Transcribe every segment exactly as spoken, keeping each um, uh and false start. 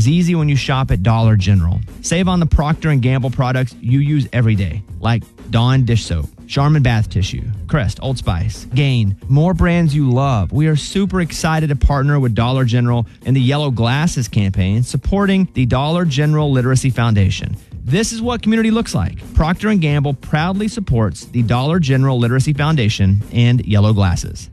is easy when you shop at Dollar General. Save on the Procter and Gamble products you use every day, like Dawn dish soap, Charmin bath tissue, Crest, Old Spice, Gain, more brands you love. We are super excited to partner with Dollar General in the Yellow Glasses campaign, supporting the Dollar General Literacy Foundation. This is what community looks like. Procter and Gamble proudly supports the Dollar General Literacy Foundation and Yellow Glasses.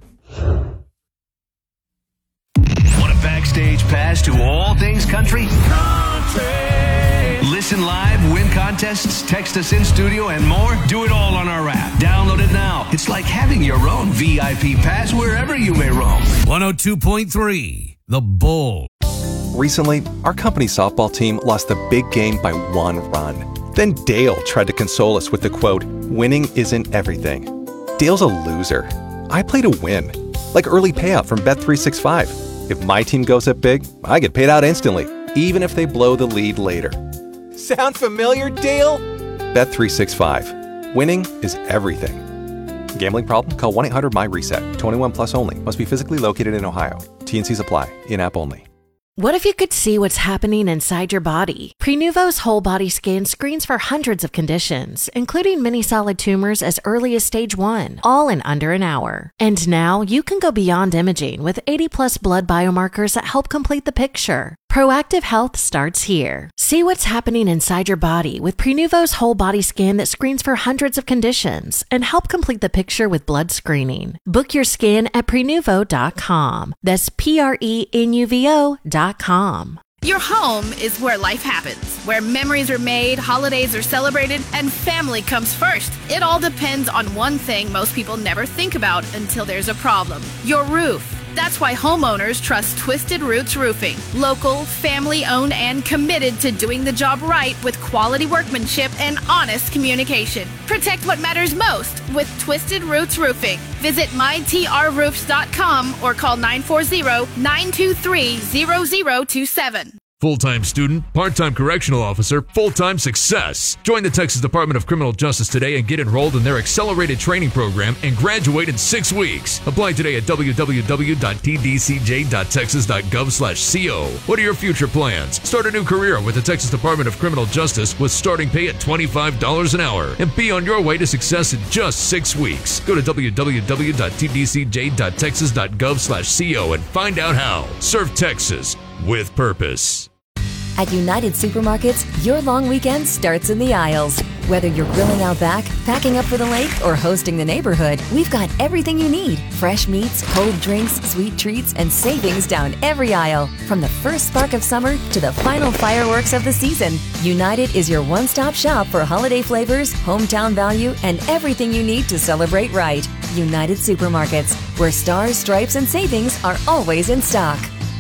Want a backstage pass to all things country? Country! Listen live, win contests, text us in studio, and more? Do it all on our app. Download it now. It's like having your own V I P pass wherever you may roam. one oh two point three, The Bull. Recently, our company softball team lost the big game by one run. Then Dale tried to console us with the quote, "Winning isn't everything." Dale's a loser. I play to win. Like early payout from Bet three sixty-five. If my team goes up big, I get paid out instantly, even if they blow the lead later. Sound familiar, Dale? Bet three sixty-five. Winning is everything. Gambling problem? Call one eight hundred M Y reset. twenty-one plus only. Must be physically located in Ohio. T N Cs apply. In-app only. What if you could see what's happening inside your body? Prenuvo's whole body scan screens for hundreds of conditions, including many solid tumors as early as stage one, all in under an hour. And now you can go beyond imaging with eighty plus blood biomarkers that help complete the picture. Proactive health starts here. See what's happening inside your body with Prenuvo's whole body scan that screens for hundreds of conditions and help complete the picture with blood screening. Book your scan at prenuvo dot com. That's P R E N U V O dot com. Your home is where life happens, where memories are made, holidays are celebrated, and family comes first. It all depends on one thing most people never think about until there's a problem: your roof. That's why homeowners trust Twisted Roots Roofing. Local, family-owned, and committed to doing the job right with quality workmanship and honest communication. Protect what matters most with Twisted Roots Roofing. Visit my T R roofs dot com or call nine four zero, nine two three, zero zero two seven. Full-time student, part-time correctional officer, full-time success. Join the Texas Department of Criminal Justice today and get enrolled in their accelerated training program and graduate in six weeks. Apply today at w w w dot t d c j dot texas dot gov slash co. What are your future plans? Start a new career with the Texas Department of Criminal Justice with starting pay at twenty-five dollars an hour and be on your way to success in just six weeks. Go to w w w dot t d c j dot texas dot gov slash co and find out how. Serve Texas with purpose. At United Supermarkets, your long weekend starts in the aisles. Whether you're grilling out back, packing up for the lake, or hosting the neighborhood, we've got everything you need. Fresh meats, cold drinks, sweet treats, and savings down every aisle. From the first spark of summer to the final fireworks of the season, United is your one-stop shop for holiday flavors, hometown value, and everything you need to celebrate right. United Supermarkets, where stars, stripes, and savings are always in stock.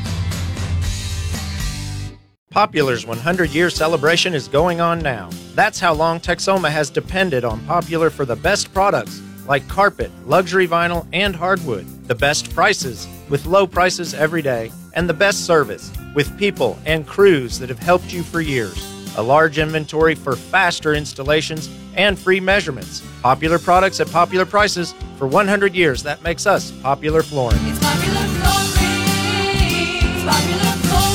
Popular's one hundred year celebration is going on now. That's how long Texoma has depended on Popular for the best products like carpet, luxury vinyl, and hardwood. The best prices with low prices every day, and the best service with people and crews that have helped you for years. A large inventory for faster installations and free measurements. Popular products at popular prices for one hundred years. That makes us Popular Flooring. It's Popular Flooring. It's Popular Flooring.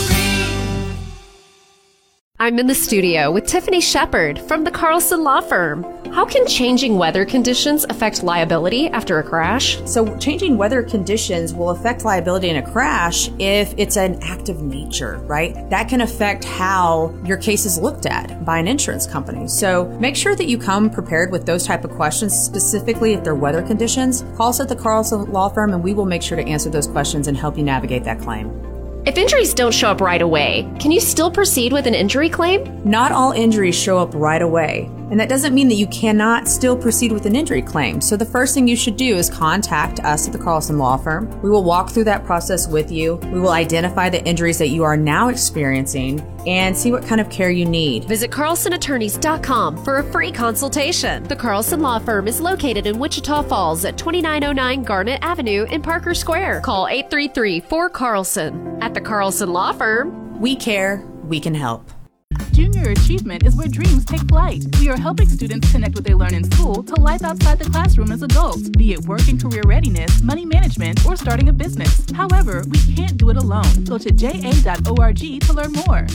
I'm in the studio with Tiffany Shepard from the Carlson Law Firm. How can changing weather conditions affect liability after a crash? So changing weather conditions will affect liability in a crash if it's an act of nature, right? That can affect how your case is looked at by an insurance company. So make sure that you come prepared with those type of questions, specifically if they're weather conditions. Call us at the Carlson Law Firm and we will make sure to answer those questions and help you navigate that claim. If injuries don't show up right away, can you still proceed with an injury claim? Not all injuries show up right away. And that doesn't mean that you cannot still proceed with an injury claim. So the first thing you should do is contact us at the Carlson Law Firm. We will walk through that process with you. We will identify the injuries that you are now experiencing and see what kind of care you need. Visit carlson attorneys dot com for a free consultation. The Carlson Law Firm is located in Wichita Falls at twenty-nine oh nine Garnet Avenue in Parker Square. Call eight three three, four, Carlson. At the Carlson Law Firm, we care, we can help. Junior Achievement is where dreams take flight. We are helping students connect what they learn in school to life outside the classroom as adults, be it work and career readiness, money management, or starting a business. However, we can't do it alone. Go to j a dot org to learn more.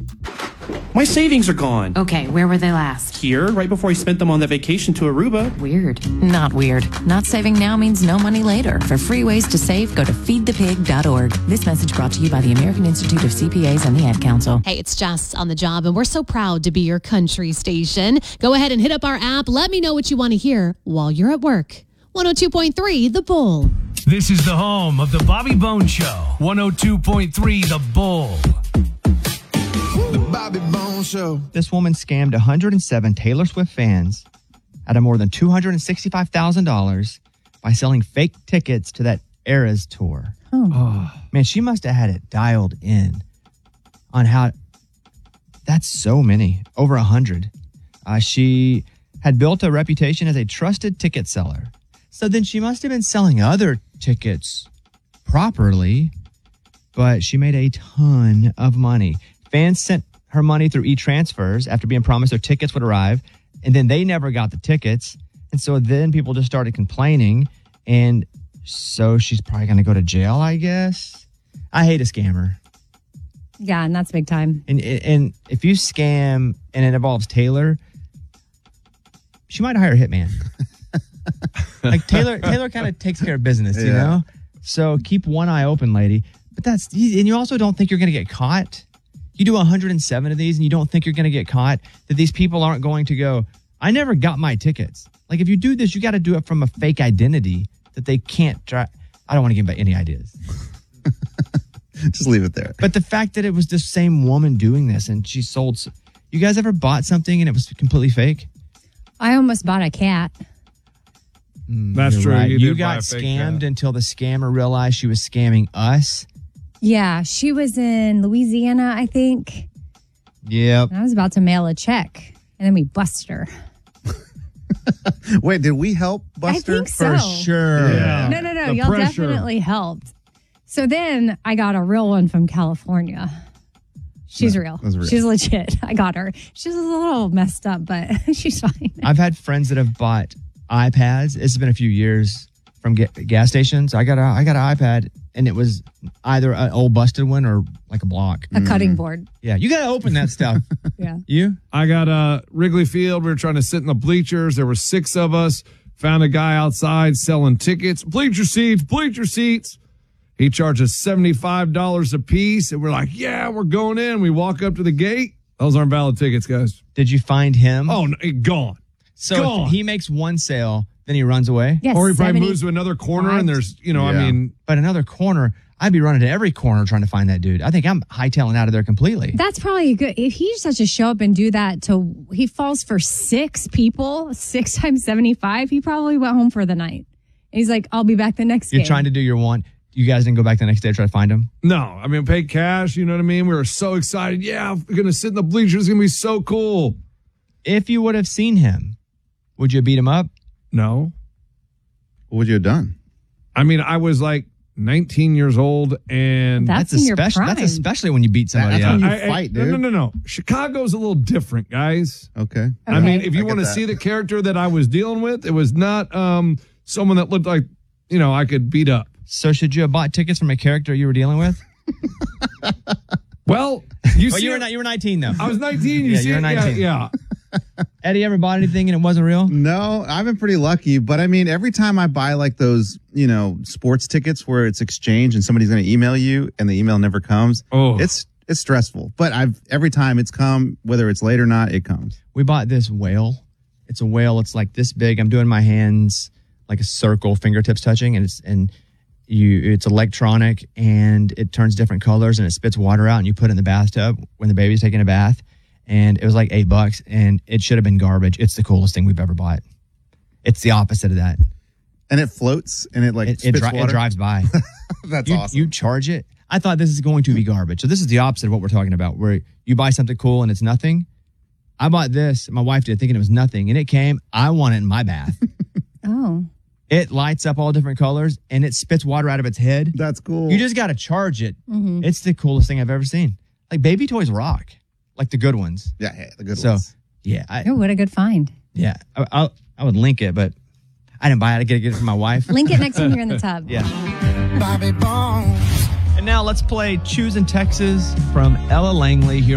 My savings are gone. Okay, where were they last? Here, right before I spent them on that vacation to Aruba. Weird. Not weird. Not saving now means no money later. For free ways to save, go to feed the pig dot org. This message brought to you by the American Institute of C P As and the Ad Council. Hey, it's Jess on the job, and we're so proud to be your country station. Go ahead and hit up our app. Let me know what you want to hear while you're at work. one oh two point three The Bull. This is the home of the Bobby Bone Show. one oh two point three The Bull. The Bobby Bone Show. This woman scammed one hundred seven Taylor Swift fans out of more than two hundred sixty-five thousand dollars by selling fake tickets to that Eras tour. Oh. Man, she must have had it dialed in on how... That's so many. Over one hundred. Uh, she had built a reputation as a trusted ticket seller. So then she must have been selling other tickets properly, but she made a ton of money. Fans sent her money through e-transfers after being promised their tickets would arrive, and then they never got the tickets. And so then people just started complaining, and so she's probably going to go to jail, I guess. I hate a scammer. Yeah, and that's big time. And and if you scam and it involves Taylor, she might hire a hitman. Like Taylor, Taylor kind of takes care of business, you Yeah. know? So keep one eye open, lady. But that's, and you also don't think you're going to get caught. You do one hundred seven of these and you don't think you're going to get caught, that these people aren't going to go, I never got my tickets. Like if you do this, you got to do it from a fake identity that they can't try. I don't want to give any ideas. Just leave it there. But the fact that it was the same woman doing this and she sold, s- you guys ever bought something and it was completely fake? I almost bought a cat. That's You're true. right. You You, did buy got a fake scammed cat. until the scammer realized she was scamming us. Yeah, she was in Louisiana, I think. Yep. And I was about to mail a check, and then we busted her. Wait, did we help Buster? I think so. Yeah. No, no, no. The Y'all pressure. definitely helped. So then I got a real one from California. She's No, real. that's real. She's legit. I got her. She's a little messed up, but she's fine. I've had friends that have bought iPads. It's been a few years from ga- gas stations. I got a, I got an iPad, and it was either an old busted one or like a block. A cutting board. Yeah, you got to open that stuff. Yeah. You? I got uh, Wrigley Field. We were trying to sit in the bleachers. There were six of us. Found a guy outside selling tickets. Bleacher seats, bleacher seats. He charges seventy-five dollars a piece. And we're like, yeah, we're going in. We walk up to the gate. Those aren't valid tickets, guys. Did you find him? Oh, no, gone. So Gone. if he makes one sale, then he runs away? Yes, or he probably seventy moves to another corner and there's, you know, I mean. But another corner, I'd be running to every corner trying to find that dude. I think I'm hightailing out of there completely. That's probably good. If he just has to show up and do that to, he falls for six people, six times seventy-five, he probably went home for the night. And he's like, I'll be back the next You're game. trying to do your one. You guys didn't go back the next day to try to find him? No, I mean, pay cash. You know what I mean? We were so excited. Yeah, we're going to sit in the bleachers. It's going to be so cool. If you would have seen him, would you beat him up? No. What would you have done? I mean, I was like nineteen years old, and That's in your especially, prime. That's especially when you beat somebody That's up. when you I- I- fight, no, dude. no, no, no. Chicago's a little different, guys. Okay. I mean, if you I get want to that. see the character that I was dealing with, it was not um, someone that looked like, you know, I could beat up. So should you have bought tickets from a character you were dealing with? Well, you oh, see, you were not. You were nineteen though. I was nineteen. You Yeah, see, you were it? nineteen. Yeah, yeah. Eddie, ever bought anything and it wasn't real? No, I've been pretty lucky, but I mean, every time I buy like those, you know, sports tickets where it's exchange and somebody's going to email you and the email never comes, oh, it's it's stressful. But I've every time it's come, whether it's late or not, it comes. We bought this whale. It's a whale. It's like this big. I'm doing my hands like a circle, fingertips touching, and it's and you. It's electronic and it turns different colors and it spits water out, and you put it in the bathtub when the baby's taking a bath. And it was like eight bucks, and it should have been garbage. It's the coolest thing we've ever bought. It's the opposite of that. And it floats and it like It, it, spits dri- it water. drives by. That's you, awesome. You charge it. I thought this is going to be garbage. So this is the opposite of what we're talking about, where you buy something cool and it's nothing. I bought this. My wife did, thinking it was nothing, and it came. I want it in my bath. Oh. It lights up all different colors, and it spits water out of its head. That's cool. You just got to charge it. Mhm. It's the coolest thing I've ever seen. Like, baby toys rock. like the good ones. Yeah, yeah the good so, ones. yeah. I, Oh, what a good find. yeah. I, I, I would link it, but I didn't buy it. I got to get it for my wife. Link it next time you're in the tub. Yeah. Bobby Bones. And now let's play Choosing Texas from Ella Langley here